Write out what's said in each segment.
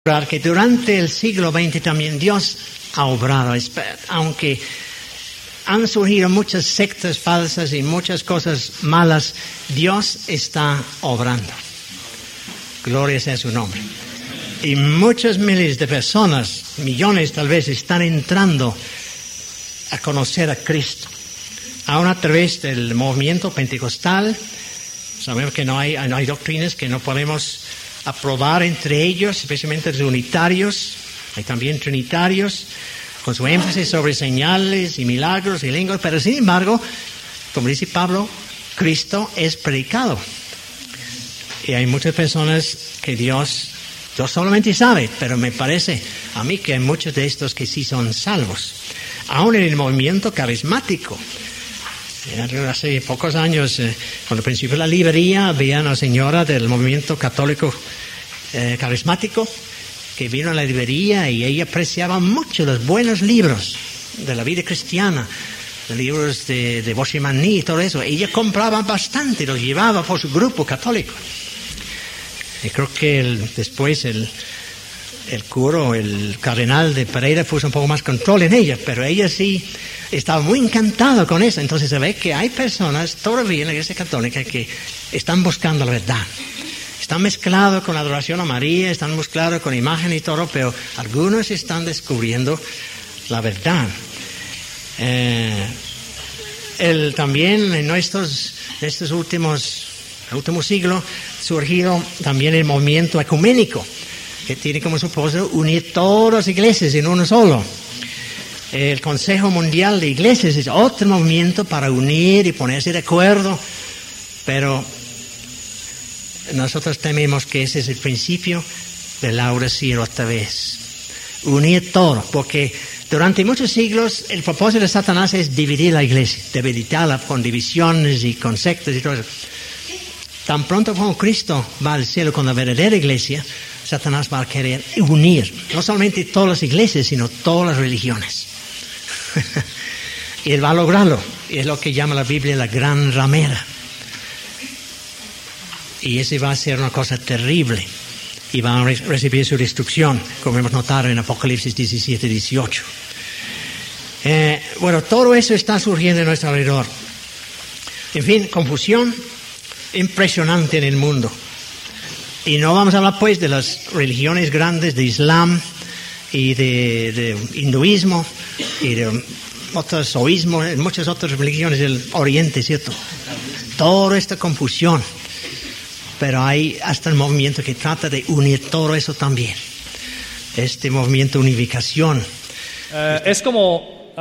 que durante el siglo XX también Dios ha obrado, aunque han surgido muchas sectas falsas y muchas cosas malas, Dios está obrando. Gloria sea su nombre. Y muchos miles de personas, millones tal vez, están entrando a conocer a Cristo. Aún a través del movimiento pentecostal, sabemos que no hay doctrinas que no podemos aprobar entre ellos, especialmente los unitarios, hay también trinitarios, con su énfasis sobre señales y milagros y lenguas, pero sin embargo, como dice Pablo, Cristo es predicado. Y hay muchas personas que Dios solamente sabe, pero me parece a mí que hay muchos de estos que sí son salvos. Aún en el movimiento carismático. Hace pocos años, cuando principio la librería, había una señora del movimiento católico carismático que vino a la librería y ella apreciaba mucho los buenos libros de la vida cristiana, los libros de Boschimani y todo eso. Ella compraba bastante, los llevaba por su grupo católico. Y creo que después el cura, el cardenal de Pereira puso un poco más control en ella, pero ella sí estaba muy encantada con eso. Entonces se ve que hay personas todavía en la Iglesia Católica que están buscando la verdad. Están mezclados con la adoración a María, están mezclados con imagen y todo, pero algunos están descubriendo la verdad. También en estos últimos siglos surgido también el movimiento ecuménico, que tiene como su propósito unir todas las iglesias en uno solo. El Consejo Mundial de Iglesias es otro movimiento para unir y ponerse de acuerdo, pero nosotros tememos que ese es el principio de la hora sí otra vez. Unir todo, porque durante muchos siglos el propósito de Satanás es dividir la iglesia, debilitarla con divisiones y con sectas y todo eso. Tan pronto como Cristo va al cielo con la verdadera iglesia, Satanás va a querer unir, no solamente todas las iglesias, sino todas las religiones. Y él va a lograrlo. Y es lo que llama la Biblia la gran ramera. Y ese va a ser una cosa terrible. Y van a recibir su destrucción, como hemos notado en Apocalipsis 17, 18. Bueno, todo eso está surgiendo a nuestro alrededor. En fin, confusión impresionante en el mundo. Y no vamos a hablar pues de las religiones grandes de Islam y de hinduismo y de otros zoísmos, muchas otras religiones del Oriente, ¿cierto? Toda esta confusión. Pero hay hasta el movimiento que trata de unir todo eso también. Este movimiento de unificación. Es como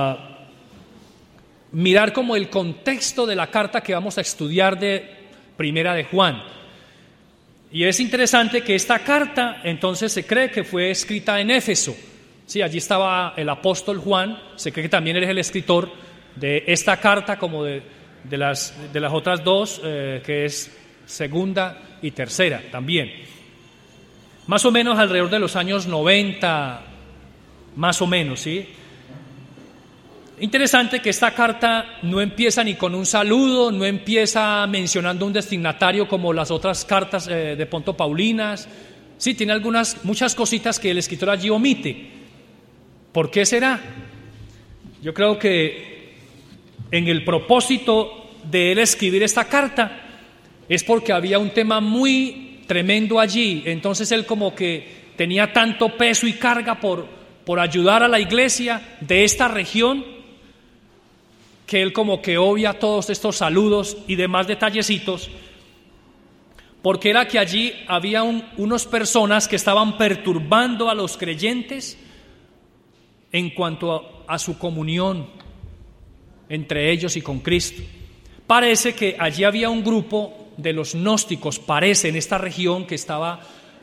mirar como el contexto de la carta que vamos a estudiar de Primera de Juan. Y es interesante que esta carta entonces se cree que fue escrita en Éfeso. Sí, allí estaba el apóstol Juan, se cree que también él es el escritor de esta carta como de las otras dos, que es segunda y tercera también. Más o menos alrededor de los años 90, más o menos, ¿sí? Interesante que esta carta no empieza ni con un saludo, no empieza mencionando un destinatario como las otras cartas de Ponto Paulinas. Sí, tiene muchas cositas que el escritor allí omite. ¿Por qué será? Yo creo que en el propósito de él escribir esta carta es porque había un tema muy tremendo allí. Entonces él como que tenía tanto peso y carga por ayudar a la iglesia de esta región, que él como que obvia todos estos saludos y demás detallecitos, porque era que allí había unas personas que estaban perturbando a los creyentes en cuanto a su comunión entre ellos y con Cristo. Parece que allí había un grupo de los gnósticos, parece, en esta región que estaba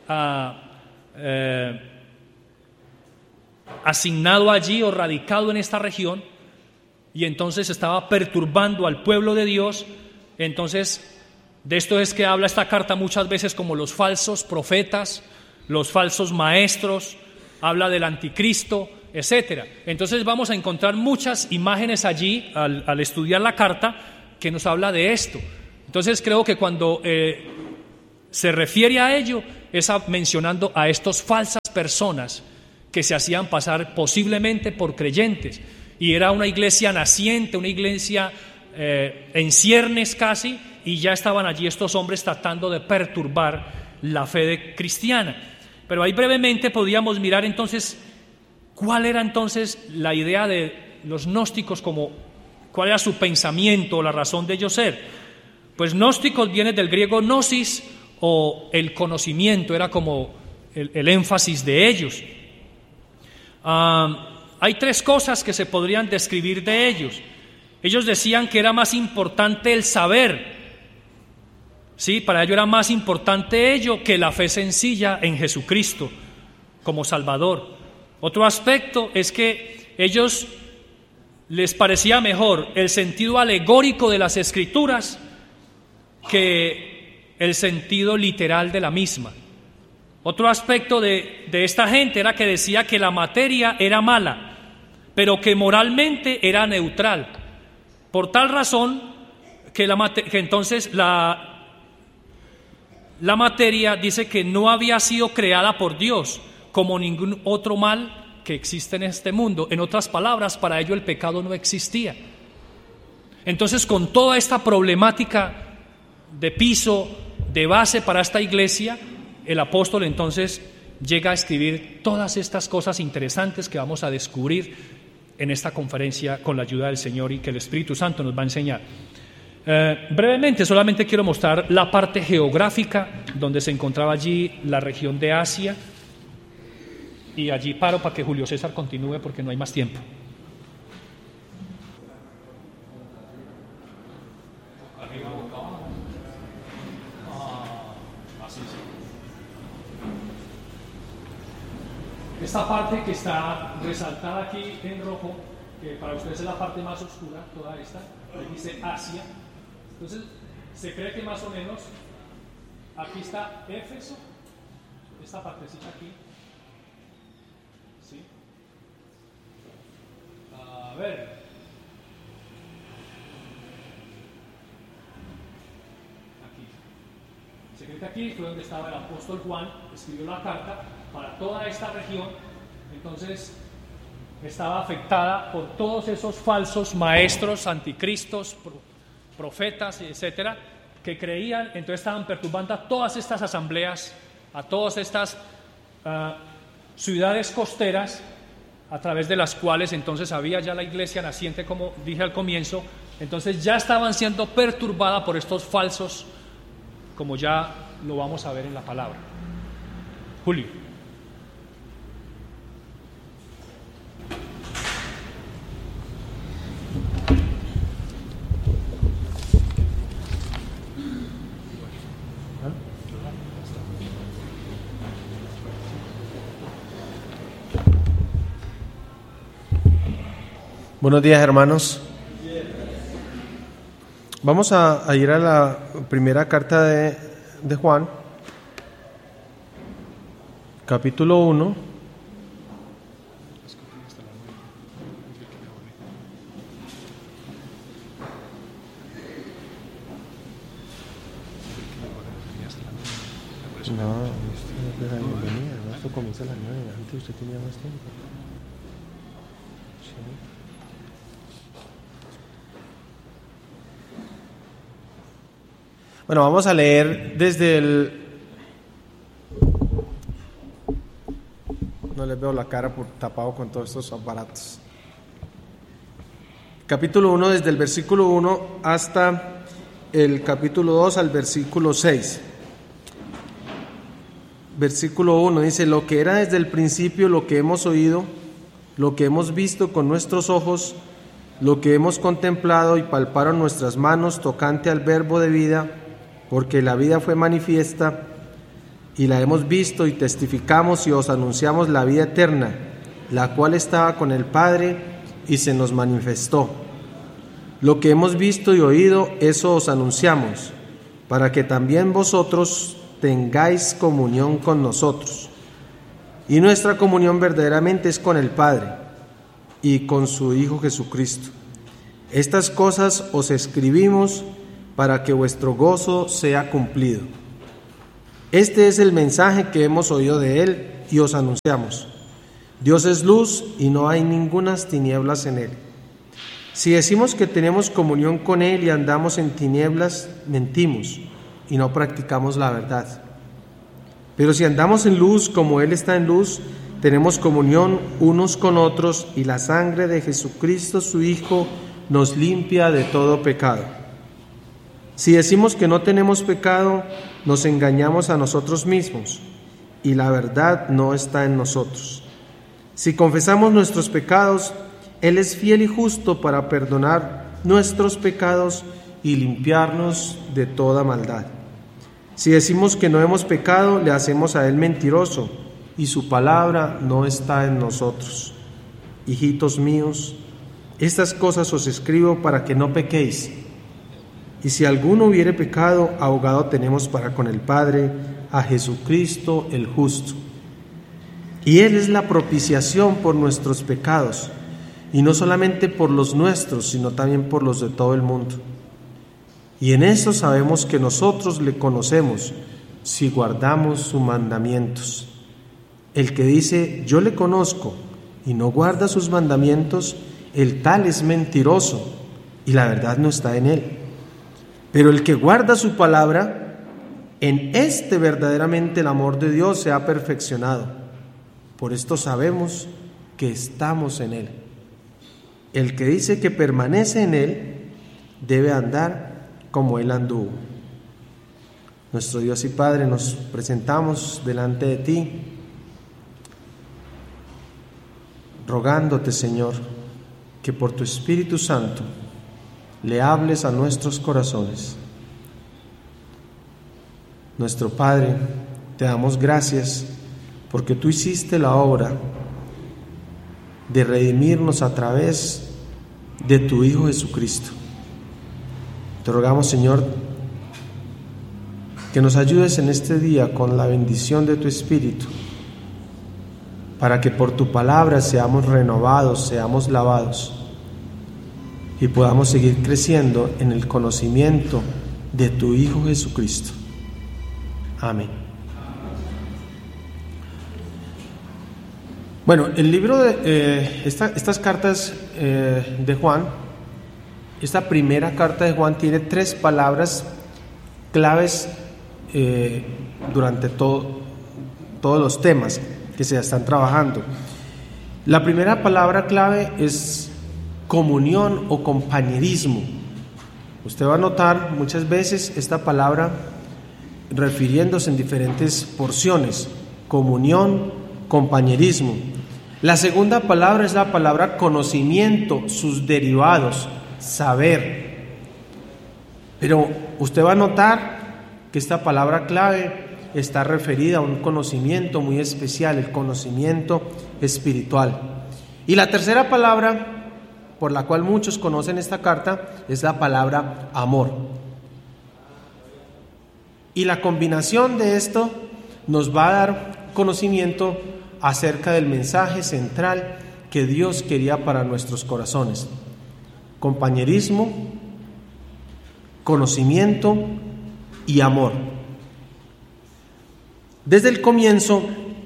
asignado allí o radicado en esta región, y entonces estaba perturbando al pueblo de Dios. Entonces, de esto es que habla esta carta muchas veces como los falsos profetas, los falsos maestros, habla del anticristo, etcétera. Entonces vamos a encontrar muchas imágenes allí al estudiar la carta que nos habla de esto. Entonces creo que cuando se refiere a ello es mencionando a estas falsas personas que se hacían pasar posiblemente por creyentes. Y era una iglesia naciente, una iglesia en ciernes casi, y ya estaban allí estos hombres tratando de perturbar la fe cristiana. Pero ahí brevemente podíamos mirar entonces cuál era entonces la idea de los gnósticos, cuál era su pensamiento, la razón de ellos ser. Pues gnósticos viene del griego gnosis, o el conocimiento, era como el énfasis de ellos. Hay tres cosas que se podrían describir de ellos. Ellos decían que era más importante el saber, ¿sí? Para ellos era más importante ello que la fe sencilla en Jesucristo como Salvador. Otro aspecto es que ellos les parecía mejor el sentido alegórico de las Escrituras que el sentido literal de la misma. Otro aspecto de esta gente era que decía que la materia era mala, pero que moralmente era neutral. Por tal razón que entonces la materia dice que no había sido creada por Dios como ningún otro mal que existe en este mundo. En otras palabras, para ello el pecado no existía. Entonces, con toda esta problemática de piso, de base para esta iglesia, el apóstol entonces llega a escribir todas estas cosas interesantes que vamos a descubrir en esta conferencia con la ayuda del Señor y que el Espíritu Santo nos va a enseñar. Brevemente, solamente quiero mostrar la parte geográfica donde se encontraba allí la región de Asia, y allí paro para que Julio César continúe porque no hay más tiempo. Esta parte que está resaltada aquí en rojo, que para ustedes es la parte más oscura, toda esta, ahí dice Asia. Entonces, se cree que más o menos aquí está Éfeso, esta partecita aquí. ¿Sí? A ver. Aquí. Se cree que aquí fue donde estaba el apóstol Juan, escribió la carta para toda esta región. Entonces estaba afectada por todos esos falsos maestros, anticristos, profetas, etcétera, que creían. Entonces estaban perturbando a todas estas asambleas, a todas estas ciudades costeras, a través de las cuales entonces había ya la iglesia naciente, como dije al comienzo. Entonces ya estaban siendo perturbadas por estos falsos, como ya lo vamos a ver en la palabra. Julio. Buenos días, hermanos. Vamos a ir a la primera carta de Juan, capítulo 1. No, esto es la bienvenida, ¿no? Esto comienza a las 9, antes usted tenía más tiempo. Sí. Bueno, vamos a leer desde el... No les veo la cara por tapado con todos estos aparatos. Capítulo 1, desde el versículo 1 hasta el capítulo 2 al versículo 6. Versículo 1 dice: lo que era desde el principio, lo que hemos oído, lo que hemos visto con nuestros ojos, lo que hemos contemplado y palparon nuestras manos tocante al verbo de vida, porque la vida fue manifiesta y la hemos visto y testificamos y os anunciamos la vida eterna, la cual estaba con el Padre y se nos manifestó. Lo que hemos visto y oído, eso os anunciamos, para que también vosotros tengáis comunión con nosotros. Y nuestra comunión verdaderamente es con el Padre y con su Hijo Jesucristo. Estas cosas os escribimos para que vuestro gozo sea cumplido. Este es el mensaje que hemos oído de Él y os anunciamos. Dios es luz y no hay ningunas tinieblas en Él. Si decimos que tenemos comunión con Él y andamos en tinieblas, mentimos y no practicamos la verdad. Pero si andamos en luz como Él está en luz, tenemos comunión unos con otros y la sangre de Jesucristo, su Hijo, nos limpia de todo pecado. Si decimos que no tenemos pecado, nos engañamos a nosotros mismos y la verdad no está en nosotros. Si confesamos nuestros pecados, Él es fiel y justo para perdonar nuestros pecados y limpiarnos de toda maldad. Si decimos que no hemos pecado, le hacemos a Él mentiroso y su palabra no está en nosotros. Hijitos míos, estas cosas os escribo para que no pequéis. Y si alguno hubiere pecado, abogado tenemos para con el Padre, a Jesucristo el justo. Y Él es la propiciación por nuestros pecados, y no solamente por los nuestros, sino también por los de todo el mundo. Y en eso sabemos que nosotros le conocemos, si guardamos sus mandamientos. El que dice, yo le conozco, y no guarda sus mandamientos, el tal es mentiroso, y la verdad no está en él. Pero el que guarda su palabra, en este verdaderamente el amor de Dios se ha perfeccionado. Por esto sabemos que estamos en Él. El que dice que permanece en Él, debe andar como Él anduvo. Nuestro Dios y Padre, nos presentamos delante de Ti, rogándote, Señor, que por tu Espíritu Santo le hables a nuestros corazones. Nuestro Padre, te damos gracias porque tú hiciste la obra de redimirnos a través de tu Hijo Jesucristo. Te rogamos, Señor, que nos ayudes en este día con la bendición de tu Espíritu, para que por tu palabra seamos renovados, seamos lavados y podamos seguir creciendo en el conocimiento de tu Hijo Jesucristo. Amén. Bueno, el libro de estas cartas de Juan, esta primera carta de Juan tiene 3 palabras claves durante todos los temas que se están trabajando. La primera palabra clave es comunión o compañerismo. Usted va a notar muchas veces esta palabra refiriéndose en diferentes porciones: comunión, compañerismo. La segunda palabra es la palabra conocimiento, sus derivados, saber. Pero usted va a notar que esta palabra clave está referida a un conocimiento muy especial, el conocimiento espiritual. Y la tercera palabra por la cual muchos conocen esta carta es la palabra amor. Y la combinación de esto nos va a dar conocimiento acerca del mensaje central que Dios quería para nuestros corazones: compañerismo, conocimiento y amor. Desde el comienzo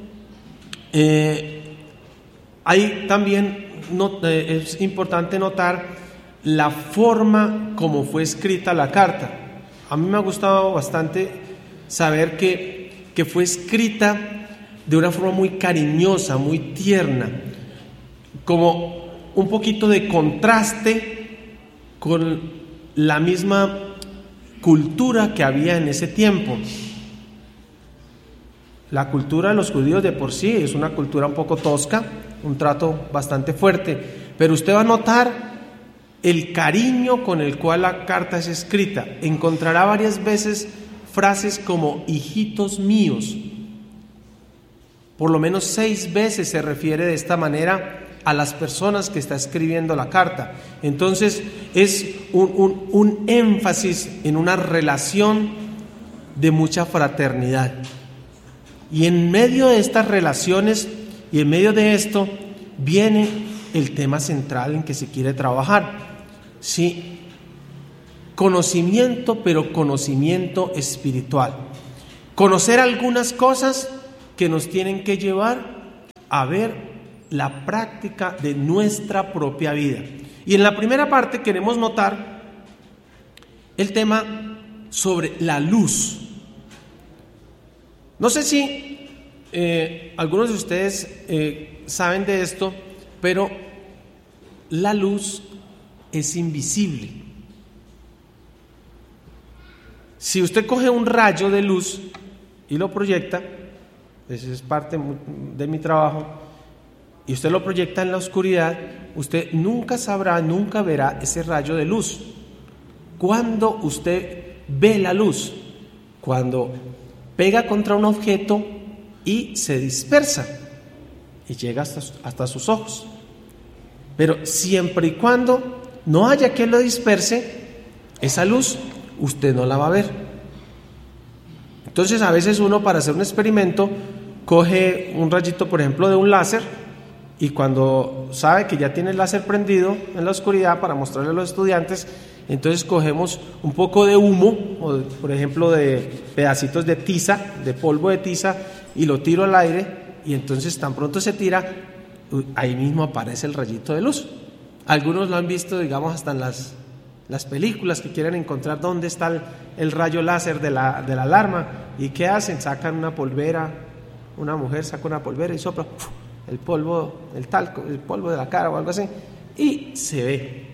hay también es importante notar la forma como fue escrita la carta. A mí me ha gustado bastante saber que fue escrita de una forma muy cariñosa, muy tierna, como un poquito de contraste con la misma cultura que había en ese tiempo. La cultura de los judíos de por sí es una cultura un poco tosca, un trato bastante fuerte, pero usted va a notar el cariño con el cual la carta es escrita. Encontrará varias veces frases como hijitos míos. Por lo menos 6 veces se refiere de esta manera a las personas que está escribiendo la carta. Entonces es un énfasis en una relación de mucha fraternidad. Y en medio de estas relaciones y en medio de esto viene el tema central en que se quiere trabajar. Sí, conocimiento, pero conocimiento espiritual. conocer algunas cosas que nos tienen que llevar a ver la práctica de nuestra propia vida. Y en la primera parte queremos notar el tema sobre la luz. No sé si algunos de ustedes saben de esto, pero la luz es invisible. Si usted coge un rayo de luz y lo proyecta, eso es parte de mi trabajo, y usted lo proyecta en la oscuridad, usted nunca sabrá, nunca verá ese rayo de luz. ¿Cuándo usted ve la luz? Cuando pega contra un objeto y se dispersa y llega hasta sus ojos. Pero siempre y cuando no haya quien lo disperse, esa luz usted no la va a ver. Entonces a veces uno, para hacer un experimento, coge un rayito, por ejemplo, de un láser, y cuando sabe que ya tiene el láser prendido en la oscuridad para mostrarle a los estudiantes, entonces cogemos un poco de humo, o por ejemplo de pedacitos de tiza, de polvo de tiza, y lo tiro al aire, y entonces tan pronto se tira, ahí mismo aparece el rayito de luz. Algunos lo han visto, digamos, hasta en las películas, que quieren encontrar dónde está el rayo láser de la alarma. ¿Y qué hacen? Sacan una polvera, una mujer saca una polvera y sopla el polvo, el talco, el polvo de la cara o algo así, y se ve.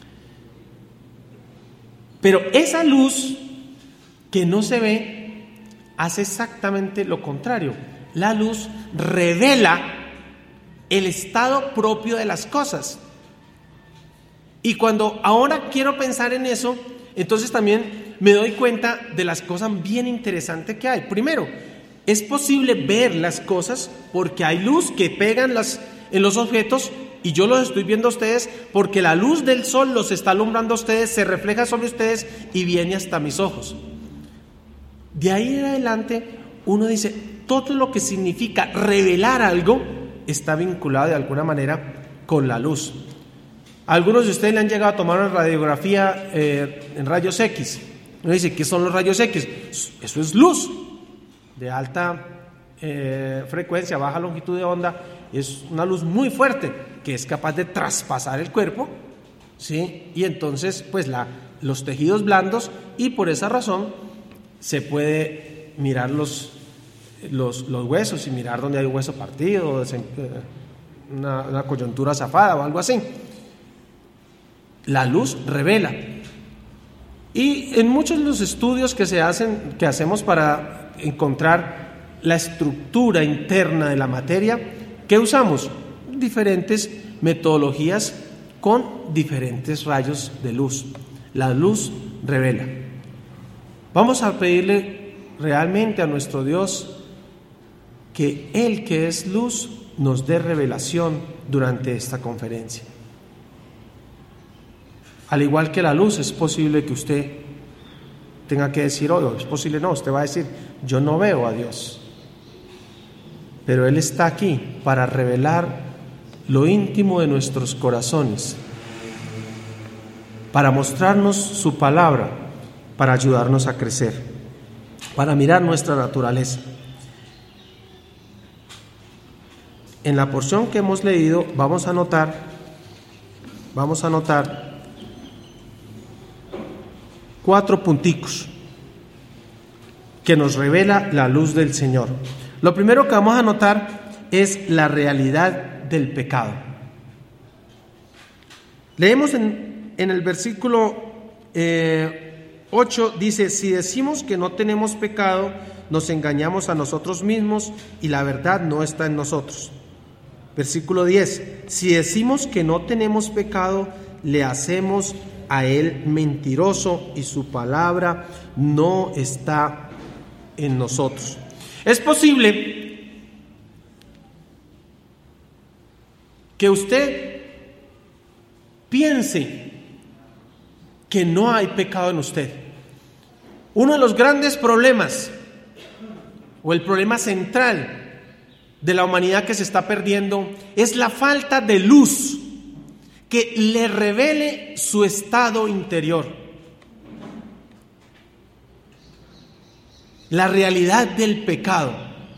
Pero esa luz que no se ve hace exactamente lo contrario. La luz revela el estado propio de las cosas. Y cuando ahora quiero pensar en eso, entonces también me doy cuenta de las cosas bien interesantes que hay. Primero, es posible ver las cosas porque hay luz que pega en los objetos, y yo los estoy viendo a ustedes porque la luz del sol los está alumbrando a ustedes, se refleja sobre ustedes y viene hasta mis ojos. De ahí en adelante uno dice, todo lo que significa revelar algo está vinculado de alguna manera con la luz. Algunos de ustedes le han llegado a tomar una radiografía en rayos X. Uno dice, ¿qué son los rayos X? Eso es luz de alta frecuencia, baja longitud de onda. Es una luz muy fuerte que es capaz de traspasar el cuerpo, ¿sí? Y entonces pues los tejidos blandos, y por esa razón se puede mirar los huesos y mirar donde hay un hueso partido, una coyuntura zafada o algo así. La luz revela. Y en muchos de los estudios que hacemos para encontrar la estructura interna de la materia, ¿qué usamos? Diferentes metodologías con diferentes rayos de luz. La luz revela. Vamos a pedirle realmente a nuestro Dios que Él, que es luz, nos dé revelación durante esta conferencia. Al igual que la luz, es posible que usted tenga que decir, es posible, no, usted va a decir, yo no veo a Dios. Pero Él está aquí para revelar lo íntimo de nuestros corazones, para mostrarnos su palabra, para ayudarnos a crecer, para mirar nuestra naturaleza. En la porción que hemos leído vamos a notar 4 punticos que nos revela la luz del Señor. Lo primero que vamos a notar es la realidad del pecado. Leemos en el versículo 8, dice, si decimos que no tenemos pecado, nos engañamos a nosotros mismos y la verdad no está en nosotros. Versículo 10, si decimos que no tenemos pecado, le hacemos a Él mentiroso y su palabra no está en nosotros. Es posible que usted piense que no hay pecado en usted. Uno de los grandes problemas, o el problema central de la humanidad que se está perdiendo, es la falta de luz que le revele su estado interior. la realidad del pecado.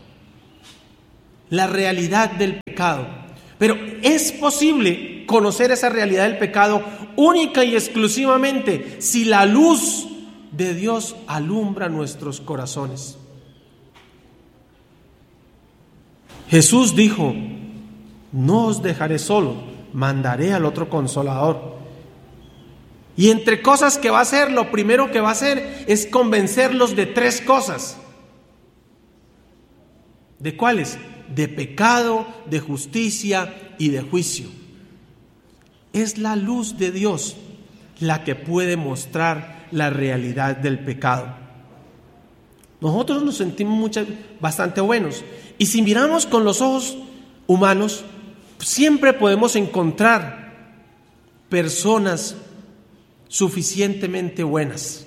La realidad del pecado. Pero es posible conocer esa realidad del pecado única y exclusivamente si la luz de Dios alumbra nuestros corazones. Jesús dijo: no os dejaré solo, mandaré al otro Consolador. Y entre cosas que va a hacer, lo primero que va a hacer es convencerlos de 3 cosas. ¿De cuáles? De pecado, de justicia y de juicio. Es la luz de Dios la que puede mostrar la realidad del pecado. Nosotros nos sentimos bastante buenos, y si miramos con los ojos humanos, siempre podemos encontrar personas suficientemente buenas.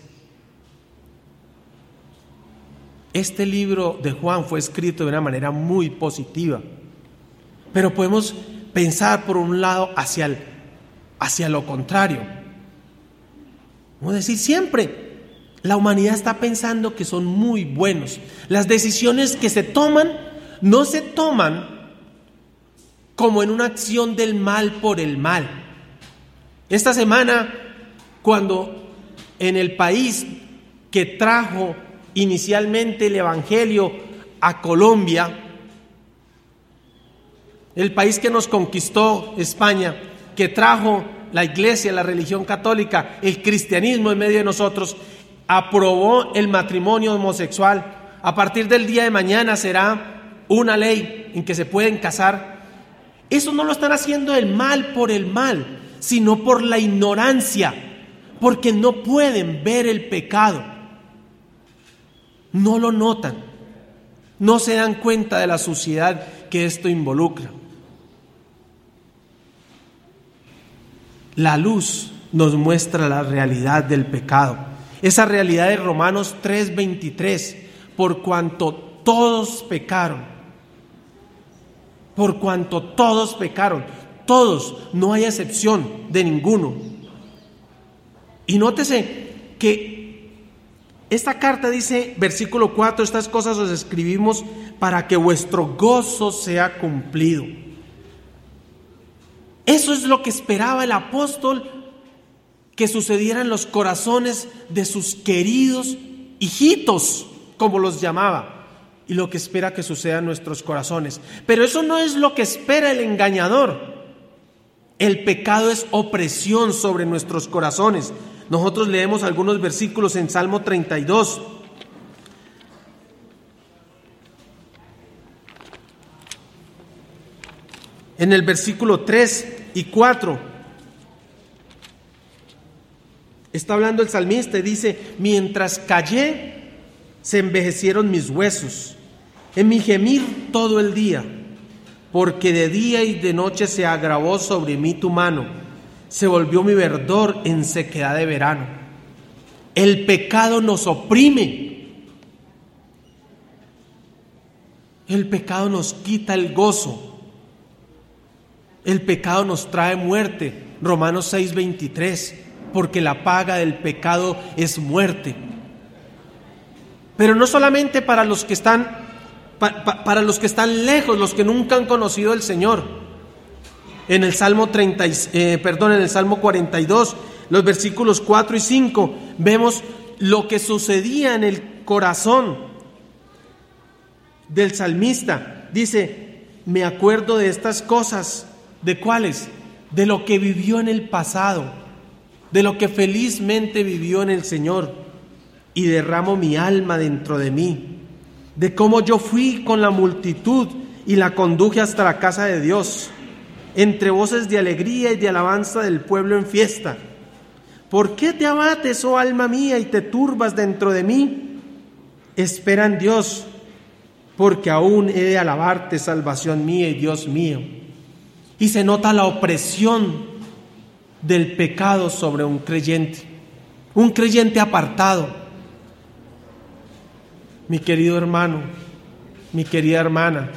Este libro de Juan fue escrito de una manera muy positiva, pero podemos pensar por un lado hacia lo contrario. Vamos a decir, siempre la humanidad está pensando que son muy buenos. Las decisiones que se toman no se toman como en una acción del mal por el mal. Esta semana, cuando en el país que trajo inicialmente el Evangelio a Colombia, el país que nos conquistó, España, que trajo la iglesia, la religión católica, el cristianismo en medio de nosotros, aprobó el matrimonio homosexual. A partir del día de mañana será una ley en que se pueden casar. Eso no lo están haciendo el mal por el mal, sino por la ignorancia, porque no pueden ver el pecado, no lo notan, no se dan cuenta de la suciedad que esto involucra. La luz nos muestra la realidad del pecado, esa realidad de Romanos 3:23, por cuanto todos pecaron, todos, no hay excepción de ninguno. Y nótese que esta carta dice, versículo 4, estas cosas os escribimos para que vuestro gozo sea cumplido. Eso es lo que esperaba el apóstol que sucediera en los corazones de sus queridos hijitos, como los llamaba, y lo que espera que suceda en nuestros corazones. Pero eso no es lo que espera el engañador. El pecado es opresión sobre nuestros corazones. Nosotros leemos algunos versículos en Salmo 32. En el versículo 3 y 4 está hablando el salmista y dice: mientras callé, se envejecieron mis huesos, en mi gemir todo el día, porque de día y de noche se agravó sobre mí tu mano, se volvió mi verdor en sequedad de verano. El pecado nos oprime, el pecado nos quita el gozo, el pecado nos trae muerte. Romanos 6:23, porque la paga del pecado es muerte. Pero no solamente para los que están lejos, los que nunca han conocido al Señor. En el Salmo 42, los versículos 4 y 5, vemos lo que sucedía en el corazón del salmista. Dice: me acuerdo de estas cosas. ¿De cuáles? De lo que vivió en el pasado, de lo que felizmente vivió en el Señor, y derramo mi alma dentro de mí, de cómo yo fui con la multitud y la conduje hasta la casa de Dios, entre voces de alegría y de alabanza del pueblo en fiesta. ¿Por qué te abates, oh alma mía, y te turbas dentro de mí? Espera en Dios, porque aún he de alabarte, salvación mía y Dios mío. Y se nota la opresión del pecado sobre un creyente apartado. Mi querido hermano, mi querida hermana,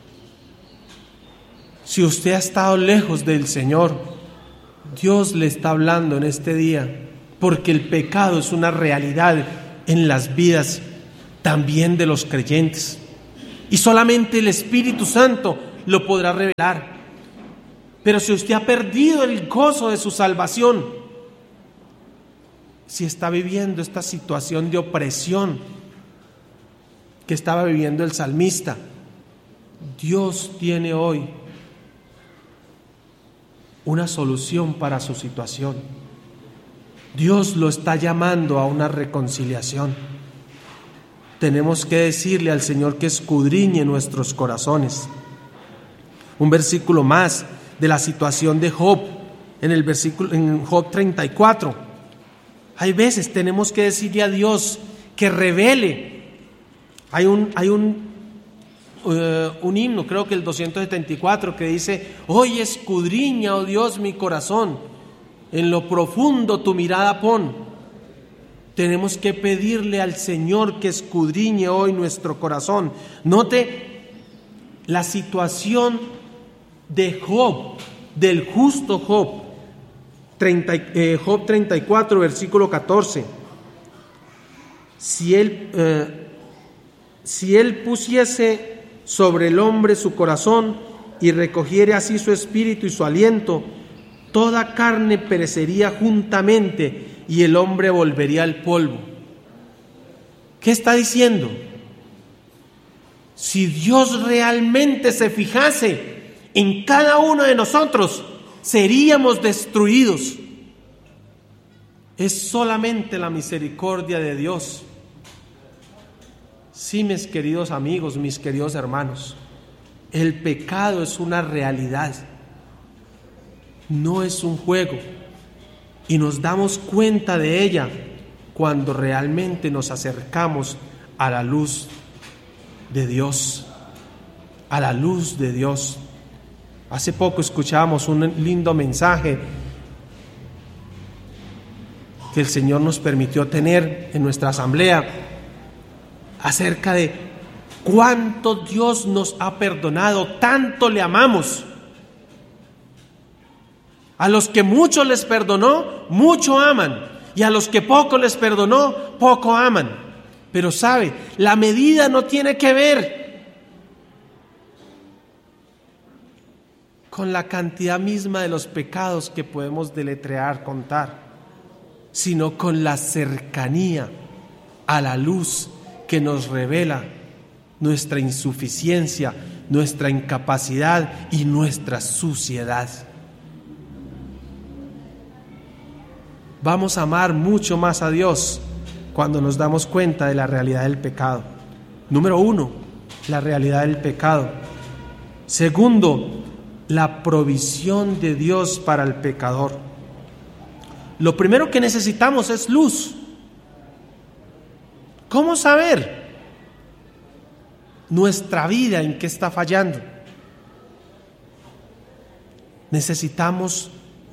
si usted ha estado lejos del Señor, Dios le está hablando en este día, porque el pecado es una realidad en las vidas también de los creyentes. Y solamente el Espíritu Santo lo podrá revelar. Pero si usted ha perdido el gozo de su salvación, si está viviendo esta situación de opresión que estaba viviendo el salmista, Dios tiene hoy una solución para su situación. Dios lo está llamando a una reconciliación. Tenemos que decirle al Señor que escudriñe nuestros corazones. Un versículo más de la situación de Job, en Job 34. Hay veces tenemos que decirle a Dios que revele. Hay un himno, creo que el 274, que dice: hoy escudriña, oh Dios, mi corazón, en lo profundo tu mirada pon. Tenemos que pedirle al Señor que escudriñe hoy nuestro corazón. Note la situación de Job, del justo Job. Job 34, versículo 14. Si él pusiese sobre el hombre su corazón y recogiere así su espíritu y su aliento, toda carne perecería juntamente y el hombre volvería al polvo. ¿Qué está diciendo? Si Dios realmente se fijase en cada uno de nosotros, seríamos destruidos. Es solamente la misericordia de Dios. Sí, mis queridos amigos, mis queridos hermanos, el pecado es una realidad, no es un juego, y nos damos cuenta de ella cuando realmente nos acercamos a la luz de Dios, a la luz de Dios. Hace poco escuchábamos un lindo mensaje que el Señor nos permitió tener en nuestra asamblea acerca de cuánto Dios nos ha perdonado, tanto le amamos. A los que mucho les perdonó, mucho aman, y a los que poco les perdonó, poco aman. Pero sabe, la medida no tiene que ver con la cantidad misma de los pecados que podemos deletrear, contar, sino con la cercanía a la luz que nos revela nuestra insuficiencia, nuestra incapacidad y nuestra suciedad. Vamos a amar mucho más a Dios cuando nos damos cuenta de la realidad del pecado. Número 1, la realidad del pecado. Segundo, la provisión de Dios para el pecador. Lo primero que necesitamos es luz. ¿Cómo saber nuestra vida en qué está fallando? Necesitamos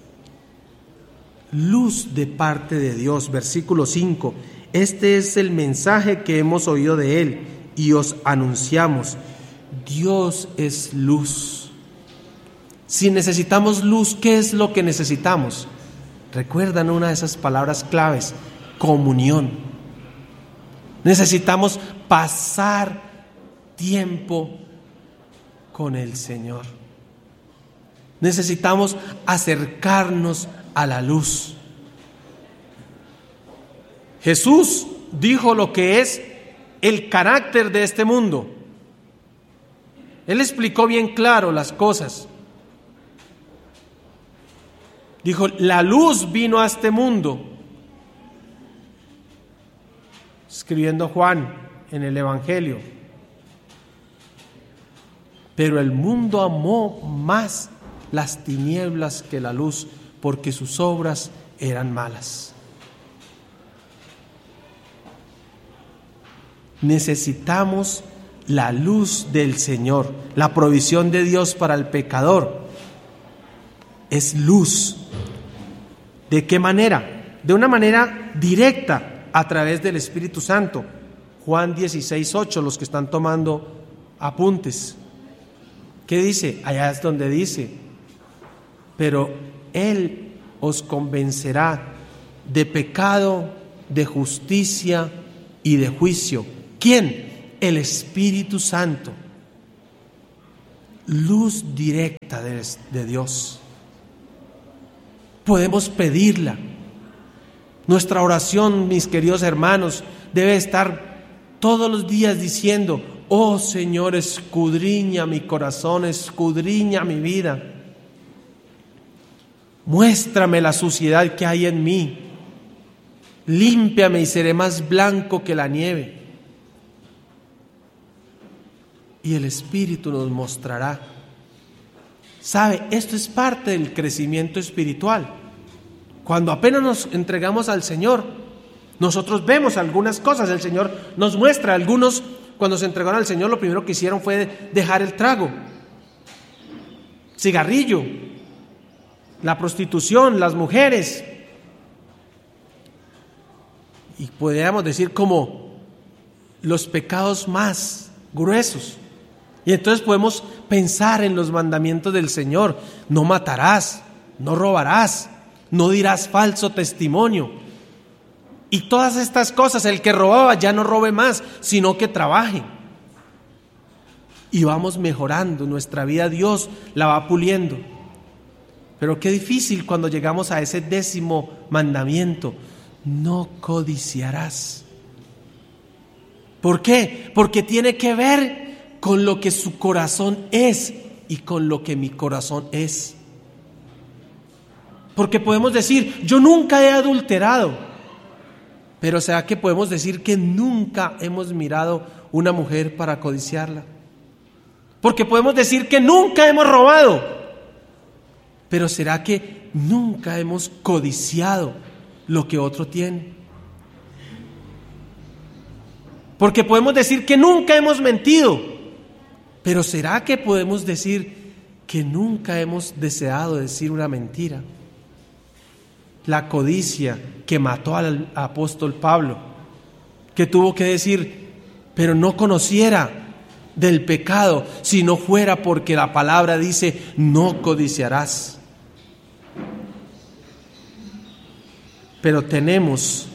luz de parte de Dios. Versículo 5. Este es el mensaje que hemos oído de Él y os anunciamos. Dios es luz. Si necesitamos luz, ¿qué es lo que necesitamos? ¿Recuerdan una de esas palabras claves? Comunión. Necesitamos pasar tiempo con el Señor. Necesitamos acercarnos a la luz. Jesús dijo lo que es el carácter de este mundo. Él explicó bien claro las cosas. Dijo, la luz vino a este mundo. Escribiendo Juan en el Evangelio. Pero el mundo amó más las tinieblas que la luz, porque sus obras eran malas. Necesitamos la luz del Señor. La provisión de Dios para el pecador es luz. ¿De qué manera? De una manera directa, a través del Espíritu Santo. Juan 16:8, los que están tomando apuntes. ¿Qué dice? Allá es donde dice, pero Él os convencerá de pecado, de justicia y de juicio. ¿Quién? El Espíritu Santo. Luz directa de Dios. Podemos pedirla. Nuestra oración, mis queridos hermanos, debe estar todos los días diciendo: oh Señor, escudriña mi corazón, escudriña mi vida. Muéstrame la suciedad que hay en mí. Límpiame y seré más blanco que la nieve. Y el Espíritu nos mostrará. ¿Sabe? Esto es parte del crecimiento espiritual. Cuando apenas nos entregamos al Señor, nosotros vemos algunas cosas. El Señor nos muestra. Algunos, cuando se entregaron al Señor, lo primero que hicieron fue dejar el trago, cigarrillo, la prostitución, las mujeres. Y podríamos decir como los pecados más gruesos. Y entonces podemos pensar en los mandamientos del Señor: no matarás, no robarás, no dirás falso testimonio. Y todas estas cosas, el que robaba ya no robe más, sino que trabaje. Y vamos mejorando nuestra vida, Dios la va puliendo. Pero qué difícil cuando llegamos a ese 10º mandamiento: no codiciarás. ¿Por qué? Porque tiene que ver con lo que su corazón es y con lo que mi corazón es. Porque podemos decir: yo nunca he adulterado, pero ¿será que podemos decir que nunca hemos mirado una mujer para codiciarla? Porque podemos decir que nunca hemos robado, pero ¿será que nunca hemos codiciado lo que otro tiene? Porque podemos decir que nunca hemos mentido, pero ¿será que podemos decir que nunca hemos deseado decir una mentira? La codicia que mató al apóstol Pablo, que tuvo que decir: pero no conociera del pecado si no fuera porque la palabra dice: no codiciarás. Pero tenemos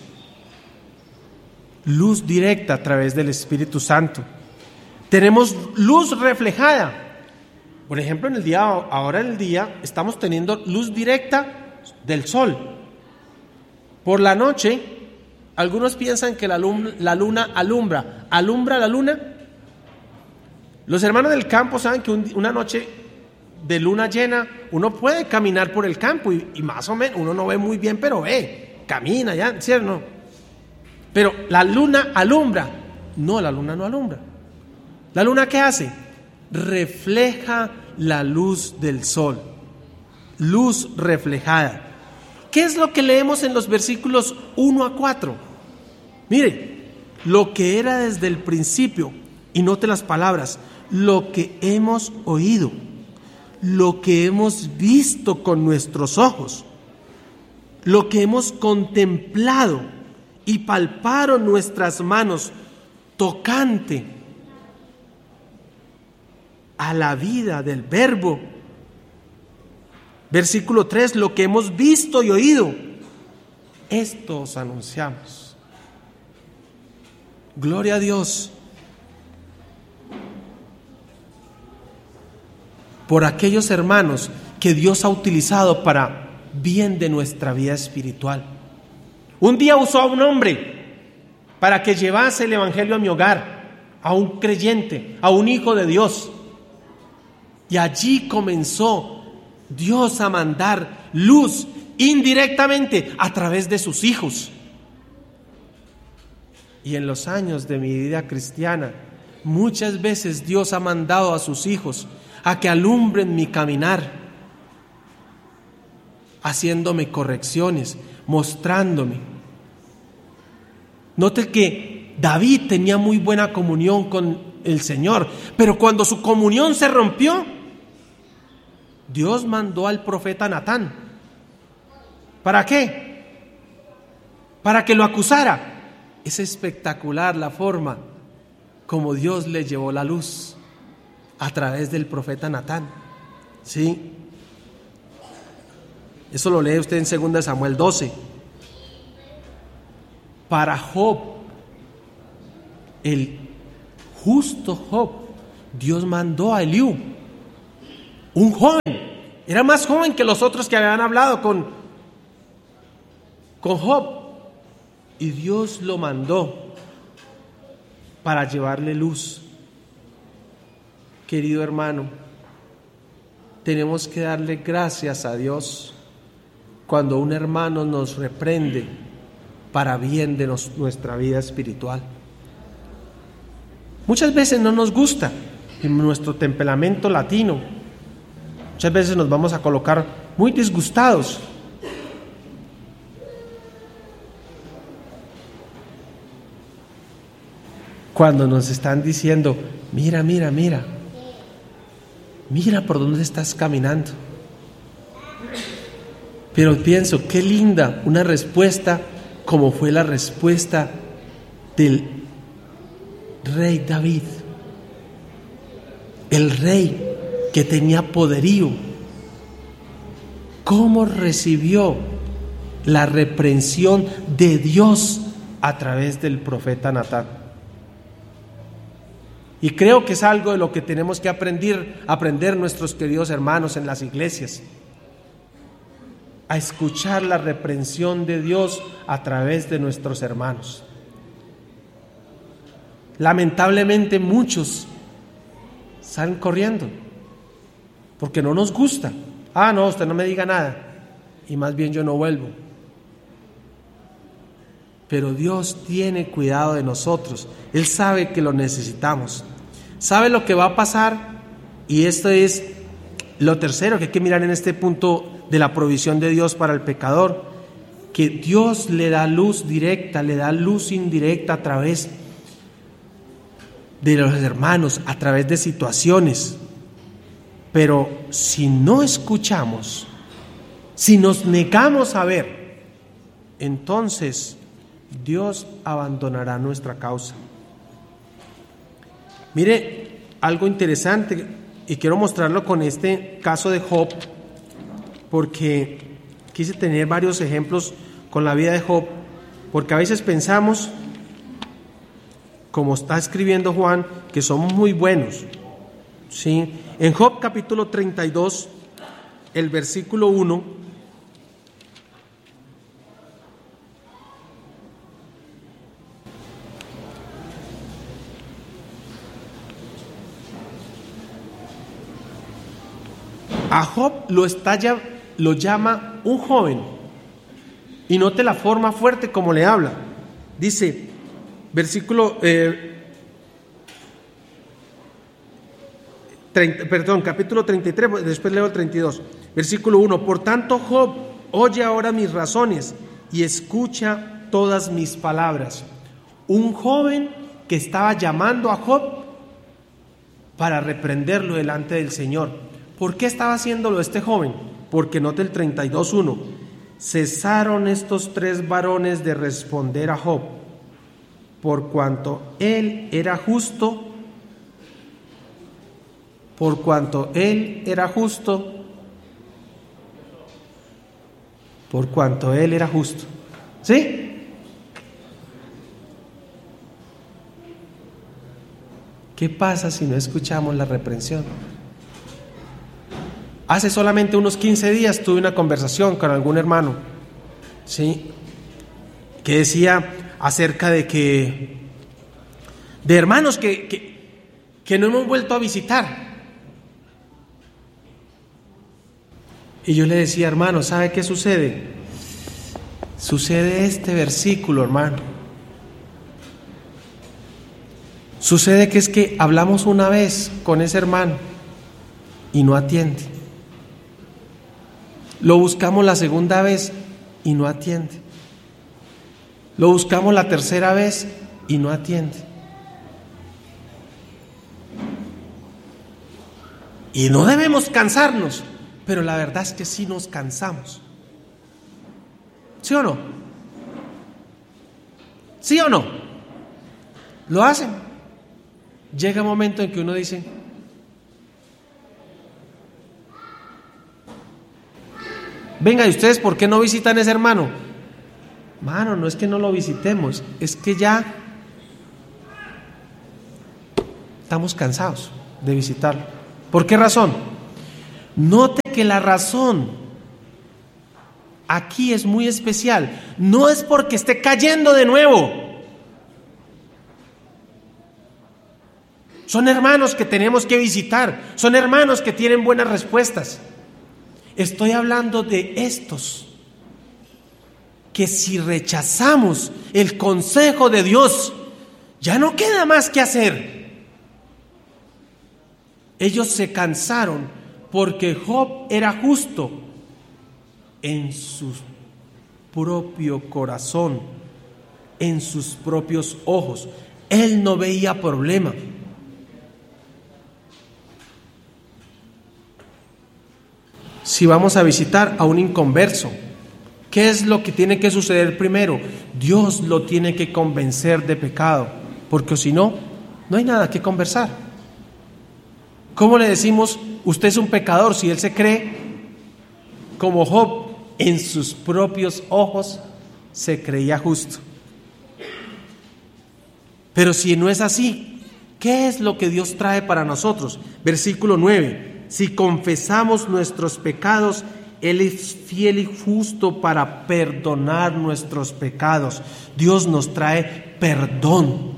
luz directa a través del Espíritu Santo. Tenemos luz reflejada. Por ejemplo, ahora en el día estamos teniendo luz directa del sol. Por la noche, algunos piensan que la luna alumbra. ¿Alumbra la luna? Los hermanos del campo saben que una noche de luna llena uno puede caminar por el campo y más o menos uno no ve muy bien, pero camina ya, ¿cierto? No. Pero la luna alumbra. No, la luna no alumbra. ¿La luna qué hace? Refleja la luz del sol. Luz reflejada. ¿Qué es lo que leemos en los versículos 1 a 4? Mire, lo que era desde el principio, y note las palabras: lo que hemos oído, lo que hemos visto con nuestros ojos, lo que hemos contemplado y palparon nuestras manos, tocante a la vida del Verbo. Versículo 3: lo que hemos visto y oído, esto os anunciamos. Gloria a Dios por aquellos hermanos que Dios ha utilizado para bien de nuestra vida espiritual. Un día usó a un hombre para que llevase el evangelio a mi hogar, a un creyente, a un hijo de Dios. Y allí comenzó Dios a mandar luz indirectamente a través de sus hijos. Y en los años de mi vida cristiana, muchas veces Dios ha mandado a sus hijos a que alumbren mi caminar, haciéndome correcciones, mostrándome. Note que David tenía muy buena comunión con el Señor, pero cuando su comunión se rompió, Dios mandó al profeta Natán. ¿Para qué? Para que lo acusara. Es espectacular la forma como Dios le llevó la luz a través del profeta Natán. ¿Sí? Eso lo lee usted en 2 Samuel 12. Para Job, el justo Job, Dios mandó a Eliú, un joven, era más joven que los otros que habían hablado con Job, y Dios lo mandó para llevarle luz. Querido hermano, tenemos que darle gracias a Dios cuando un hermano nos reprende para bien de nuestra vida espiritual. Muchas veces no nos gusta, en nuestro temperamento latino, muchas veces nos vamos a colocar muy disgustados. Cuando nos están diciendo, mira por dónde estás caminando. Pero pienso, qué linda una respuesta como fue la respuesta del rey David, el rey que tenía poderío. ¿Cómo recibió la reprensión de Dios a través del profeta Natán? Y creo que es algo de lo que tenemos que aprender nuestros queridos hermanos en las iglesias, a escuchar la reprensión de Dios a través de nuestros hermanos. Lamentablemente muchos salen corriendo porque no nos gusta. No, usted no me diga nada, y más bien yo no vuelvo. Pero Dios tiene cuidado de nosotros. Él sabe que lo necesitamos, sabe lo que va a pasar, y esto es lo tercero que hay que mirar en este punto de la provisión de Dios para el pecador, que Dios le da luz directa, le da luz indirecta a través de los hermanos, a través de situaciones. Pero si no escuchamos, si nos negamos a ver, entonces Dios abandonará nuestra causa. Mire, algo interesante, y quiero mostrarlo con este caso de Job, porque quise tener varios ejemplos con la vida de Job, porque a veces pensamos, como está escribiendo Juan, que somos muy buenos, ¿sí? En Job capítulo 32, el versículo 1, a Job lo llama un joven, y note la forma fuerte como le habla. Dice, capítulo 33, después leo el 32, versículo 1. Por tanto, Job, oye ahora mis razones y escucha todas mis palabras. Un joven que estaba llamando a Job para reprenderlo delante del Señor. ¿Por qué estaba haciéndolo este joven? Porque note el 32:1. Cesaron estos tres varones de responder a Job, por cuanto él era justo, ¿sí? ¿Qué pasa si no escuchamos la reprensión? Hace solamente unos 15 días tuve una conversación con algún hermano, ¿sí?, que decía acerca de hermanos que no hemos vuelto a visitar. Y yo le decía, hermano, ¿sabe qué sucede? Sucede este versículo, hermano. Sucede que es que hablamos una vez con ese hermano y no atiende. Lo buscamos la segunda vez y no atiende. Lo buscamos la tercera vez y no atiende. Y no debemos cansarnos, pero la verdad es que sí nos cansamos. ¿Sí o no? ¿Sí o no? ¿Lo hacen? Llega un momento en que uno dice, venga, ¿y ustedes por qué no visitan a ese hermano? Mano, no es que no lo visitemos, es que ya estamos cansados de visitarlo. ¿Por qué razón? Note que la razón aquí es muy especial. No es porque esté cayendo de nuevo. Son hermanos que tenemos que visitar. Son hermanos que tienen buenas respuestas. Estoy hablando de estos que si rechazamos el consejo de Dios, ya no queda más que hacer. Ellos se cansaron porque Job era justo en su propio corazón, en sus propios ojos. Él no veía problema. Si vamos a visitar a un inconverso, ¿qué es lo que tiene que suceder primero? Dios lo tiene que convencer de pecado, porque si no, no hay nada que conversar. ¿Cómo le decimos, usted es un pecador, si él se cree como Job, en sus propios ojos se creía justo? Pero si no es así, ¿qué es lo que Dios trae para nosotros? Versículo 9. Si confesamos nuestros pecados, Él es fiel y justo para perdonar nuestros pecados. Dios nos trae perdón.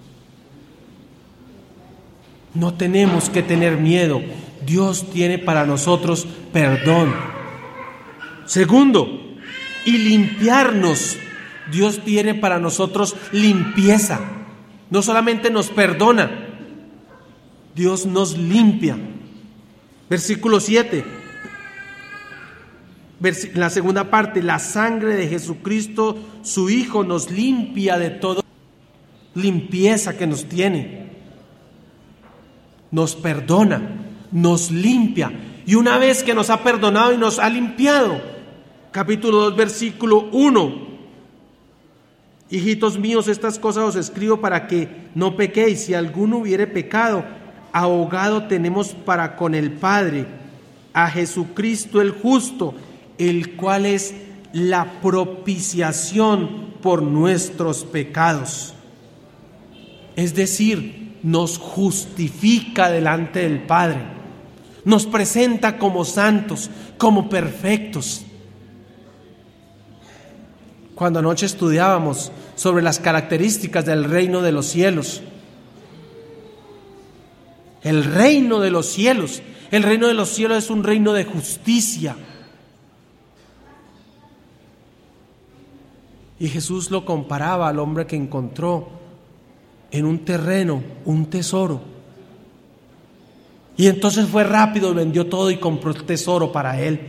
No tenemos que tener miedo. Dios tiene para nosotros perdón. Segundo, y limpiarnos. Dios tiene para nosotros limpieza. No solamente nos perdona, Dios nos limpia. Versículo 7. La segunda parte, la sangre de Jesucristo, su Hijo, nos limpia de toda limpieza que nos tiene. Nos perdona, nos limpia. Y una vez que nos ha perdonado y nos ha limpiado, capítulo 2, versículo 1. Hijitos míos, estas cosas os escribo para que no pequéis. Si alguno hubiere pecado, abogado tenemos para con el Padre, a Jesucristo el justo, el cual es la propiciación por nuestros pecados. Es decir, nos justifica delante del Padre, nos presenta como santos, como perfectos. Cuando anoche estudiábamos sobre las características del reino de los cielos, el reino de los cielos es un reino de justicia. Y Jesús lo comparaba al hombre que encontró en un terreno un tesoro. Y entonces fue rápido, vendió todo y compró el tesoro para él.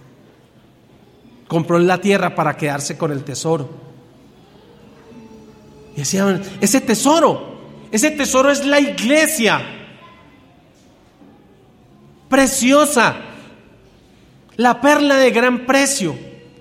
Compró la tierra para quedarse con el tesoro. Y decían, ese tesoro es la iglesia. Preciosa, la perla de gran precio.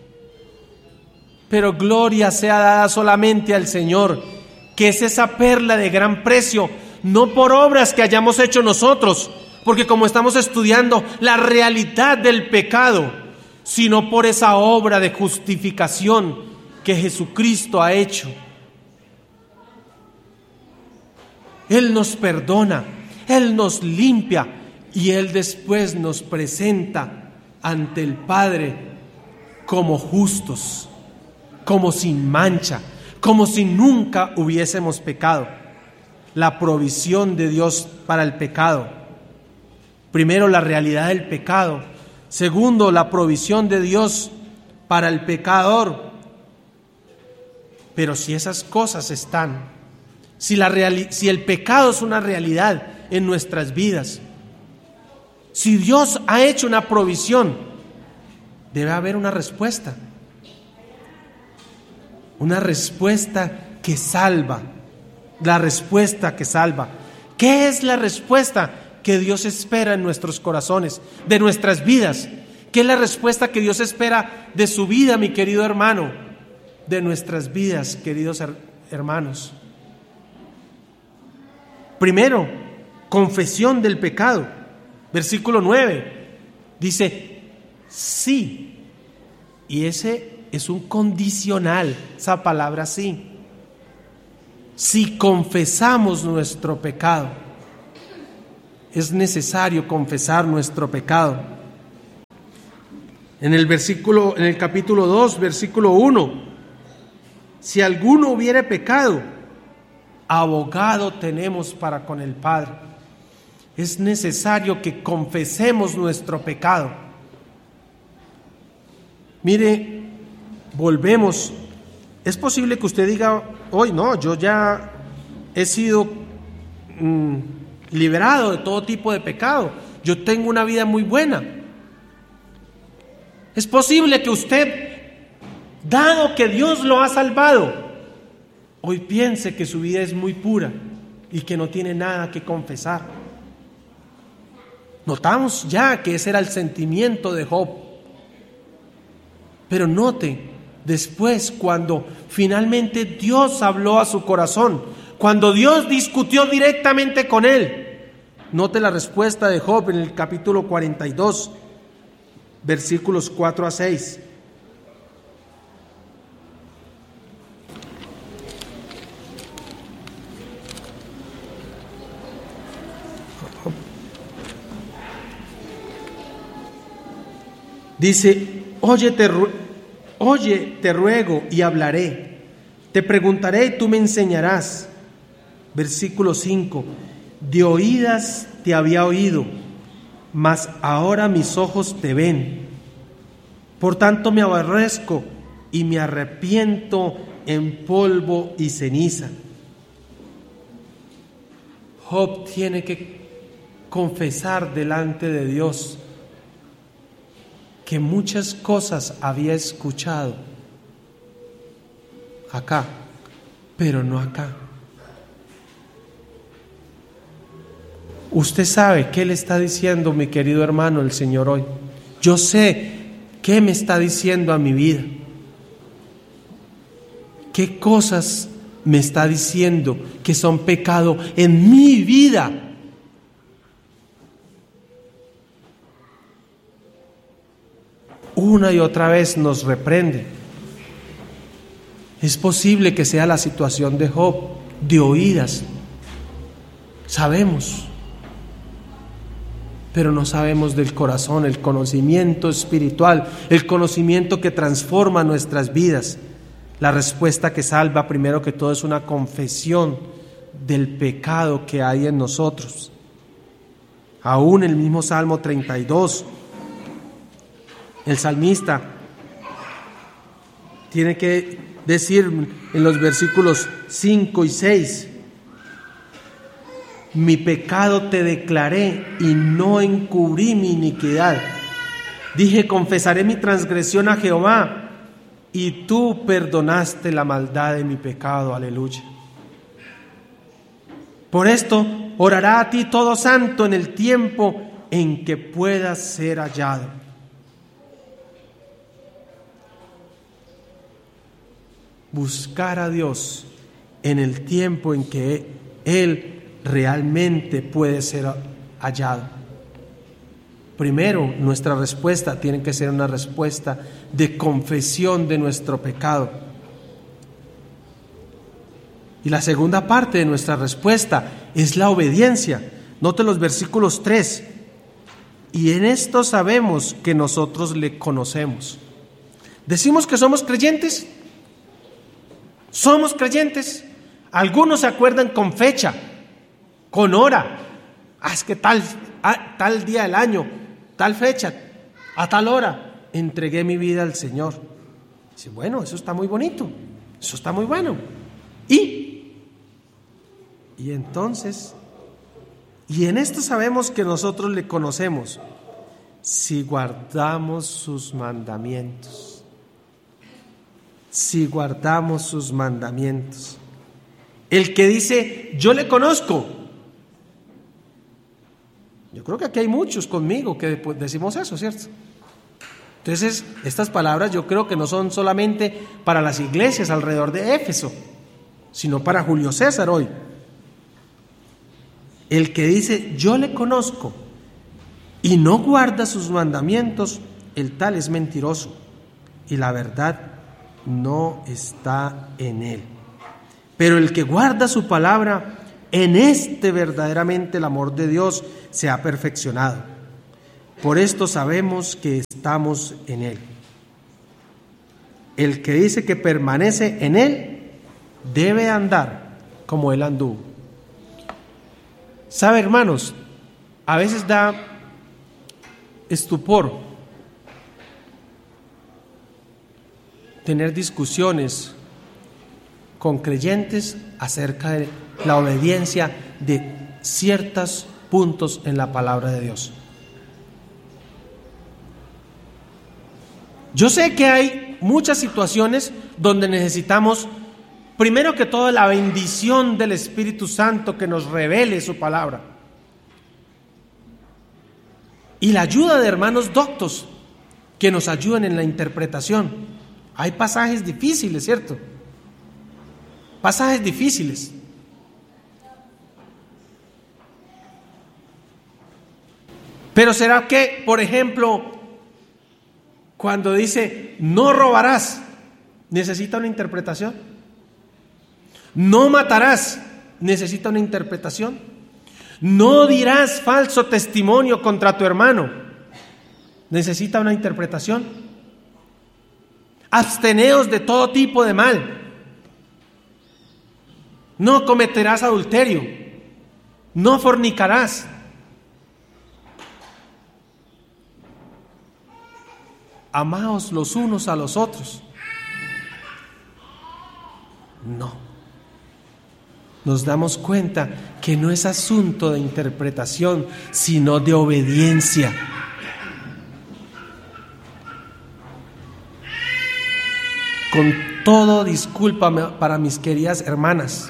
Pero gloria sea dada solamente al Señor, que es esa perla de gran precio, no por obras que hayamos hecho nosotros, porque como estamos estudiando la realidad del pecado, sino por esa obra de justificación que Jesucristo ha hecho. Él nos perdona, Él nos limpia y Él después nos presenta ante el Padre como justos, como sin mancha, como si nunca hubiésemos pecado. La provisión de Dios para el pecado. Primero, la realidad del pecado. Segundo, la provisión de Dios para el pecador. Pero si esas cosas están, si el pecado es una realidad en nuestras vidas, si Dios ha hecho una provisión, debe haber una respuesta. Una respuesta que salva. La respuesta que salva. ¿Qué es la respuesta que Dios espera en nuestros corazones, de nuestras vidas? ¿Qué es la respuesta que Dios espera de su vida, mi querido hermano? De nuestras vidas, queridos hermanos. Primero, confesión del pecado. Versículo 9. Dice, sí. Y ese es un condicional, esa palabra sí. Si confesamos nuestro pecado. es necesario confesar nuestro pecado. En el capítulo 2, versículo 1, si alguno hubiere pecado, abogado tenemos para con el Padre. Es necesario que confesemos nuestro pecado. Mire, volvemos. Es posible que usted diga, hoy no, yo ya he sido liberado de todo tipo de pecado. Yo tengo una vida muy buena. Es posible que usted, dado que Dios lo ha salvado, hoy piense que su vida es muy pura y que no tiene nada que confesar. Notamos ya que ese era el sentimiento de Job. Pero note, después cuando finalmente Dios habló a su corazón, cuando Dios discutió directamente con él, note la respuesta de Job en el capítulo 42, versículos 4 a 6. Dice, oye, te ruego y hablaré, te preguntaré y tú me enseñarás. Versículo 5, de oídas te había oído, mas ahora mis ojos te ven. Por tanto me aborrezco y me arrepiento en polvo y ceniza. Job tiene que confesar delante de Dios que muchas cosas había escuchado acá, pero no acá. Usted sabe qué le está diciendo, mi querido hermano, el Señor hoy. Yo sé qué me está diciendo a mi vida. ¿Qué cosas me está diciendo que son pecado en mi vida? Una y otra vez nos reprende. Es posible que sea la situación de Job, de oídas. Sabemos, pero no sabemos del corazón, el conocimiento espiritual, el conocimiento que transforma nuestras vidas. La respuesta que salva, primero que todo, es una confesión del pecado que hay en nosotros. Aún el mismo Salmo 32, el salmista tiene que decir en los versículos 5 y 6, mi pecado te declaré y no encubrí mi iniquidad. Dije, confesaré mi transgresión a Jehová, y tú perdonaste la maldad de mi pecado. Aleluya. Por esto orará a ti todo santo en el tiempo en que puedas ser hallado. Buscar a Dios en el tiempo en que Él realmente puede ser hallado. Primero, nuestra respuesta tiene que ser una respuesta de confesión de nuestro pecado. Y la segunda parte de nuestra respuesta es la obediencia. Note los versículos 3. Y en esto sabemos que nosotros le conocemos. ¿Decimos que somos creyentes? Somos creyentes. Algunos se acuerdan con fecha, con hora. Es que tal día del año, tal fecha, a tal hora, entregué mi vida al Señor. Dice, bueno, eso está muy bonito, eso está muy bueno. Y entonces, y en esto sabemos que nosotros le conocemos, si guardamos sus mandamientos. Si guardamos sus mandamientos. El que dice, yo le conozco. Yo creo que aquí hay muchos conmigo que decimos eso, ¿cierto? Entonces, estas palabras yo creo que no son solamente para las iglesias alrededor de Éfeso, sino para Julio César hoy. El que dice, yo le conozco, y no guarda sus mandamientos, el tal es mentiroso, y la verdad no está en él. Pero el que guarda su palabra, En este verdaderamente el amor de Dios se ha perfeccionado. Por esto sabemos que estamos en Él. El que dice que permanece en Él debe andar como Él anduvo. ¿Sabe, hermanos? A veces da estupor tener discusiones con creyentes acerca de la obediencia de ciertos puntos en la palabra de Dios. Yo sé que hay muchas situaciones donde necesitamos, primero que todo, la bendición del Espíritu Santo que nos revele su palabra y la ayuda de hermanos doctos que nos ayuden en la interpretación. Hay pasajes difíciles, ¿cierto? Pasajes difíciles. Pero ¿será que, por ejemplo, cuando dice no robarás, necesita una interpretación? No matarás, necesita una interpretación. No dirás falso testimonio contra tu hermano, necesita una interpretación. Absteneos de todo tipo de mal. No cometerás adulterio. No fornicarás. Amaos los unos a los otros. No. Nos damos cuenta que no es asunto de interpretación, sino de obediencia. Con todo, disculpa para mis queridas hermanas.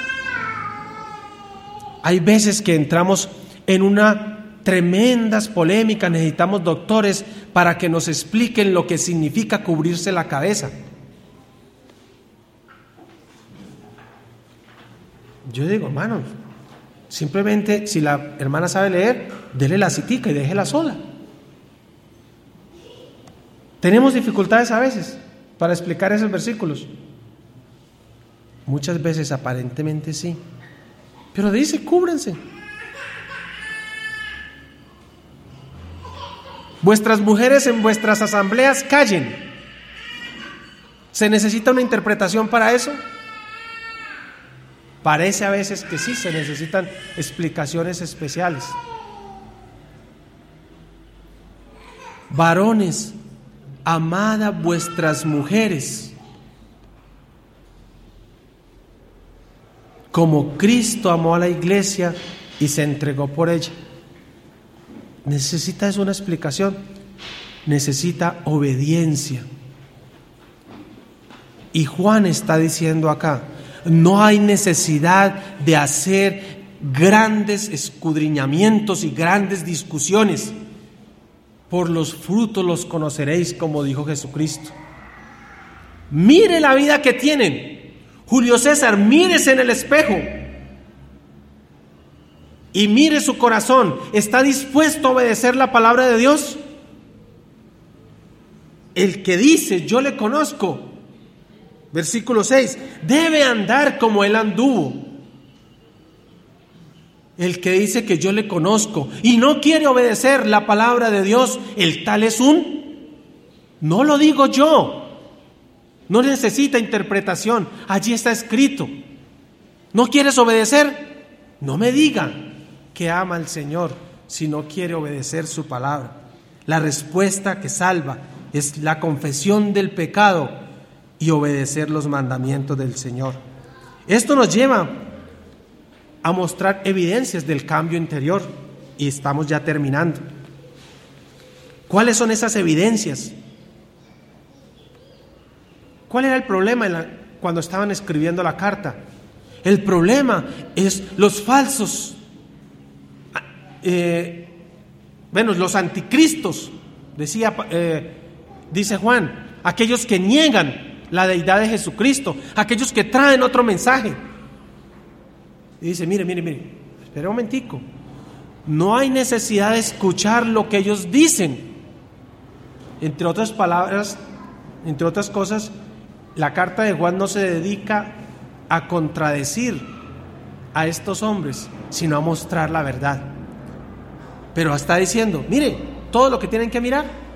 Hay veces que entramos en una tremendas polémicas, necesitamos doctores para que nos expliquen lo que significa cubrirse la cabeza. Yo digo, hermanos, simplemente si la hermana sabe leer, dele la citica y déjela sola. Tenemos dificultades a veces para explicar esos versículos. Muchas veces aparentemente sí, pero dice, cúbrense. Vuestras mujeres en vuestras asambleas callen. ¿Se necesita una interpretación para eso? Parece a veces que sí, se necesitan explicaciones especiales. Varones, amad a vuestras mujeres, como Cristo amó a la iglesia y se entregó por ella. Necesita eso una explicación, necesita obediencia. Y Juan está diciendo acá, no hay necesidad de hacer grandes escudriñamientos y grandes discusiones. Por los frutos los conoceréis, como dijo Jesucristo. Mire la vida que tienen. Julio César, mírese en el espejo y mire su corazón. ¿Está dispuesto a obedecer la palabra de Dios? El que dice, yo le conozco, versículo 6, debe andar como él anduvo. El que dice que yo le conozco y no quiere obedecer la palabra de Dios, el tal es no lo digo yo, no necesita interpretación, allí está escrito. ¿No quieres obedecer? No me diga que ama al Señor si no quiere obedecer su palabra. La respuesta que salva es la confesión del pecado y obedecer los mandamientos del Señor. Esto nos lleva a mostrar evidencias del cambio interior y estamos ya terminando. ¿Cuáles son esas evidencias? ¿Cuál era el problema cuando estaban escribiendo la carta? El problema es los falsos, los anticristos, dice Juan, aquellos que niegan la deidad de Jesucristo, aquellos que traen otro mensaje. Y dice, mire, espera un momentico, no hay necesidad de escuchar lo que ellos dicen. Entre otras palabras, entre otras cosas, la carta de Juan no se dedica a contradecir a estos hombres, sino a mostrar la verdad. Pero está diciendo, mire, todo lo que tienen que mirar